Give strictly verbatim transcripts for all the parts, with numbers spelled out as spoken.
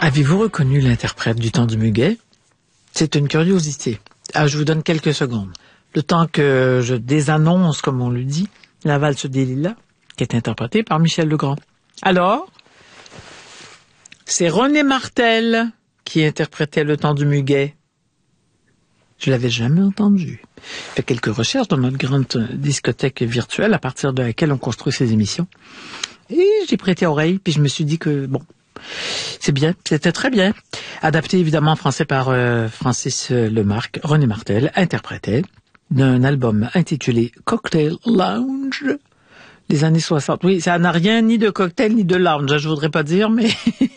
Avez-vous reconnu l'interprète du temps du muguet? C'est une curiosité. Ah, je vous donne quelques secondes. Le temps que je désannonce, comme on le dit, la valse des lilas, qui est interprétée par Michel Legrand. Alors, c'est René Martel qui interprétait le temps du muguet. Je l'avais jamais entendu. J'ai fait quelques recherches dans notre grande discothèque virtuelle à partir de laquelle on construit ces émissions. Et j'ai prêté oreille, puis je me suis dit que, bon, c'est bien, c'était très bien. Adapté évidemment en français par euh, Francis Lemarque, René Martel interprétait d'un album intitulé Cocktail Lounge des années soixante. Oui, ça n'a rien ni de cocktail ni de lounge, je voudrais pas dire, mais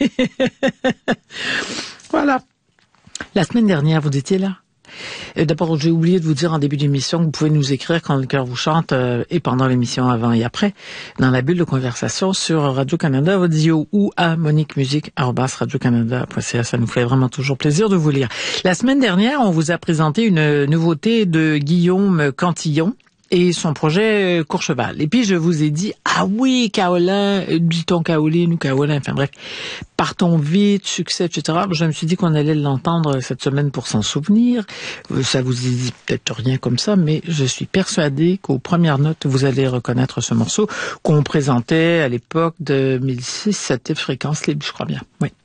voilà. La semaine dernière, vous étiez là? D'abord, j'ai oublié de vous dire en début d'émission que vous pouvez nous écrire quand le cœur vous chante euh, et pendant l'émission, avant et après, dans la bulle de conversation sur Radio-Canada Audio ou à moniquemusique arobase radiocanada point c a. Ça nous fait vraiment toujours plaisir de vous lire. La semaine dernière, on vous a présenté une nouveauté de Guillaume Cantillon et son projet Courchevel. Et puis, je vous ai dit, ah oui, Kaolin, dit-on Kaoline ou Kaolin, enfin bref, partons vite, succès, et cetera. Je me suis dit qu'on allait l'entendre cette semaine pour s'en souvenir. Ça vous dit peut-être rien comme ça, mais je suis persuadée qu'aux premières notes, vous allez reconnaître ce morceau qu'on présentait à l'époque de deux mille six, c'était Fréquence Libre, je crois bien. Oui.